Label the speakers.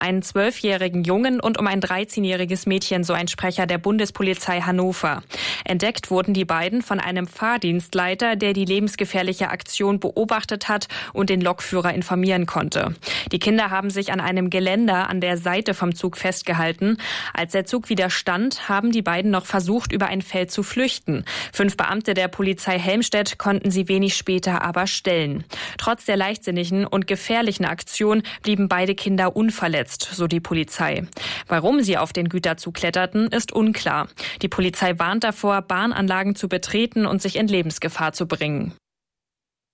Speaker 1: einen 12-jährigen Jungen und um ein 13-jähriges Mädchen, so ein Sprecher der Bundespolizei Hannover. Entdeckt wurden die beiden von einem Fahrdienstleiter, der die lebensgefährliche Aktion beobachtet hat und den Lokführer informieren konnte. Die Kinder haben sich an einem Geländer an der Seite vom Zug festgehalten. Als der Zug wieder stand, haben die beiden noch versucht, über ein Feld zu flüchten. 5 Beamte der Polizei Helmstedt konnten sie wenig später aber stellen. Trotz der leichtsinnigen und gefährlichen Aktion blieben beide Kinder unverletzt, so die Polizei. Warum sie auf den Güterzug kletterten, ist unklar. Die Polizei warnt davor, Bahnanlagen zu betreten und sich in Lebensgefahr zu bringen.